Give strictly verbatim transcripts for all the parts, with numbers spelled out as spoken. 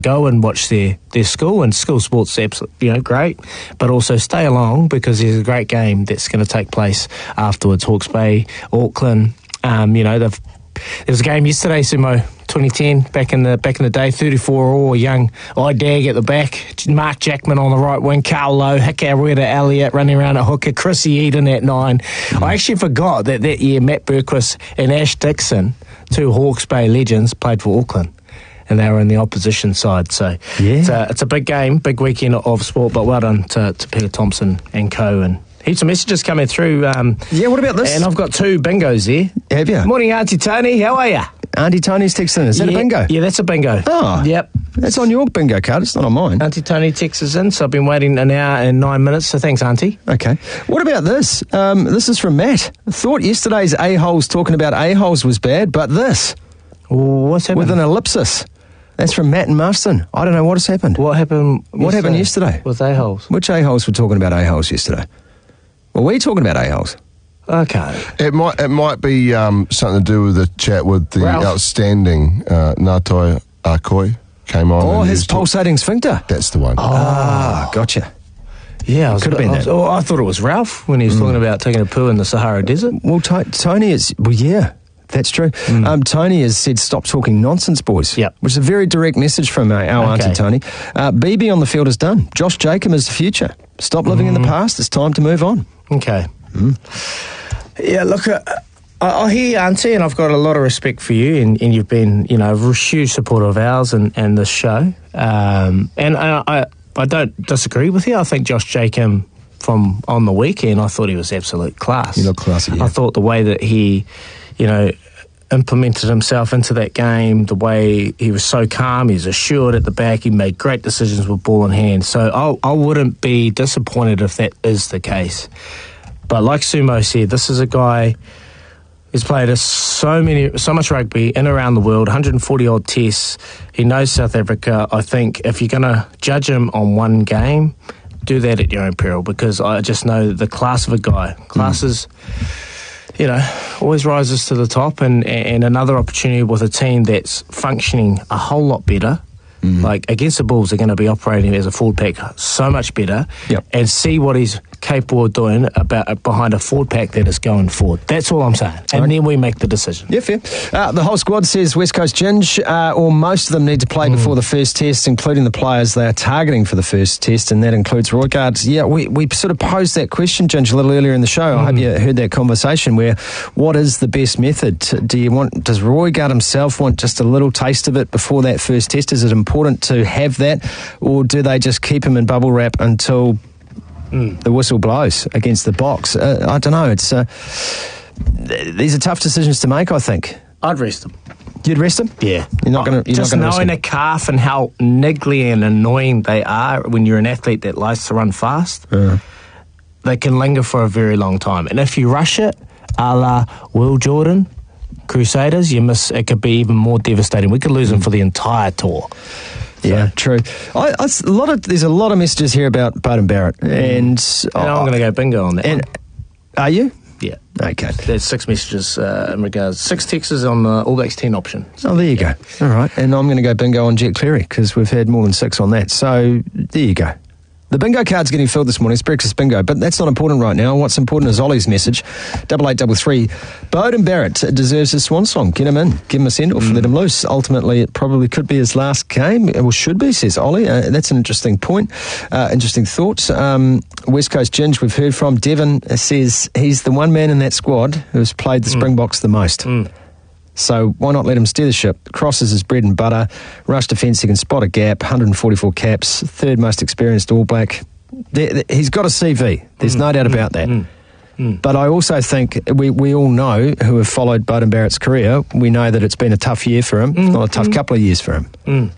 go and watch their, their school, and school sports, absolutely, you know, great, but also stay along because there's a great game that's going to take place afterwards. Hawke's Bay, Auckland, um, you know, they've, there was a game yesterday, Sumo, twenty ten, back in the back in the day, thirty-four all, young Idag at the back, Mark Jackman on the right wing, Carl Lowe, Hikarueta Elliott running around at hooker, Chrissy Eden at nine. Mm. I actually forgot that that year Matt Berquist and Ash Dixon, two Hawke's Bay legends, played for Auckland, and they were in the opposition side. So yeah. it's, a, it's a big game, big weekend of sport, but well done to, to Peter Thompson and co, and heaps of messages coming through. Um, yeah, what about this? And I've got two bingos there. Have you? Morning, Auntie Tony. How are you? Auntie Tony's texting. Is that yeah, a bingo? Yeah, that's a bingo. Oh. Yep. That's on your bingo card. It's not on mine. Auntie Tony texts us in, so I've been waiting an hour and nine minutes, so thanks, Auntie. Okay. What about this? Um, this is from Matt. I thought yesterday's A-holes talking about A-holes was bad, but this. What's happened? With an ellipsis. That's from Matt and Marston. I don't know what has happened. What happened What yesterday? happened yesterday? With A-holes? Which A-holes were talking about A-holes yesterday? Well, we're talking about A-holes. Okay. It might it might be um, something to do with the chat with the Ralph. outstanding uh, Ngātai Akoi came on. Oh, his pulsating talk- sphincter. That's the one. Oh, ah, gotcha. Yeah, I was, could have been I was, that. Oh, I thought it was Ralph when he was mm. talking about taking a poo in the Sahara Desert. Well, t- Tony is... Well, yeah. That's true. Mm. Um, Tony has said, stop talking nonsense, boys. Yep. Which is a very direct message from uh, our okay. Auntie Tony. Uh, B B on the field is done. Josh Jacob is the future. Stop living mm. in the past. It's time to move on. Okay. Mm. Yeah, look, uh, I, I hear you, Auntie, and I've got a lot of respect for you, and, and you've been, you know, a huge supporter of ours and, and this show. Um, and I, I, I don't disagree with you. I think Josh Jacob, from on the weekend, I thought he was absolute class. You look classy, yeah. I thought the way that he, you know, implemented himself into that game, the way he was so calm, he was assured at the back, he made great decisions with ball in hand. So I, I wouldn't be disappointed if that is the case. But like Sumo said, this is a guy who's played a so many, so much rugby in and around the world, one hundred forty odd tests. He knows South Africa. I think if you're going to judge him on one game, do that at your own peril, because I just know the class of a guy. Classes, mm. you know, always rises to the top, and, and another opportunity with a team that's functioning a whole lot better. Mm. Like against the Bulls, they're going to be operating as a forward pack so much better, yep. and see what he's capable of doing about behind a forward pack that is going forward. That's all I'm saying, and right. then we make the decision. Yeah, fair. Uh, the whole squad says West Coast Ginge, uh, or most of them need to play mm. before the first test, including the players they are targeting for the first test, and that includes Roigard. Yeah, we, we sort of posed that question, Ginge, a little earlier in the show. Mm. I hope you heard that conversation where what is the best method? Do you want? Does Roigard himself want just a little taste of it before that first test? Is it important to have that, or do they just keep him in bubble wrap until mm. the whistle blows against the Box? Uh, I don't know. It's uh, th- these are tough decisions to make, I think. I'd rest him. You'd rest him? Yeah. You're not going to. Just knowing a calf and how niggly and annoying they are when you're an athlete that likes to run fast, uh. they can linger for a very long time. And if you rush it, a la Will Jordan, Crusaders, you miss. It could be even more devastating. We could lose mm. them for the entire tour. So. Yeah, true. I, I, a lot of there's a lot of messages here about Beauden Barrett, mm. and, and I'm going to go bingo on that. And one. Are you? Yeah. Okay. There's six messages uh, in regards, six texts on the All Blacks ten option. So, oh, there you yeah. go. All right, and I'm going to go bingo on Jet Cleary because we've had more than six on that. So there you go. The bingo card's getting filled this morning. It's breakfast bingo, but that's not important right now. What's important is Ollie's message. Double eight double three. Beauden Barrett deserves his swan song. Get him in. Give him a send-off. Mm. Let him loose. Ultimately, it probably could be his last game. Well, should be, says Ollie. Uh, that's an interesting point. Uh, interesting thoughts. Um, West Coast Ginge, we've heard from. Devon says he's the one man in that squad who's played the mm. Springboks the most. Mm. So why not let him steer the ship? Cross is his bread and butter. Rush defence, he can spot a gap. one hundred forty-four caps. Third most experienced All Black. There, there, he's got a C V. There's mm, no doubt mm, about that. Mm, mm. But I also think we, we all know who have followed Beauden Barrett's career. We know that it's been a tough year for him. Mm, not a tough mm. couple of years for him. Mm.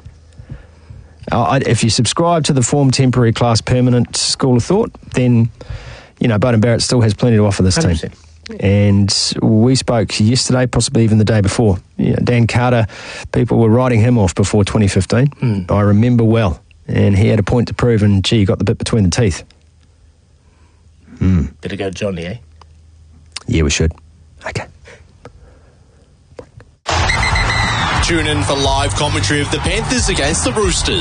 Uh, if you subscribe to the form temporary class permanent school of thought, then you know Beauden Barrett still has plenty to offer this one hundred percent. Team. And we spoke yesterday, possibly even the day before. You know, Dan Carter, people were writing him off before twenty fifteen. Mm. I remember well. And he had a point to prove, and gee, he got the bit between the teeth. Mm. Better go Johnny, eh? Yeah, we should. Okay. Tune in for live commentary of the Panthers against the Roosters.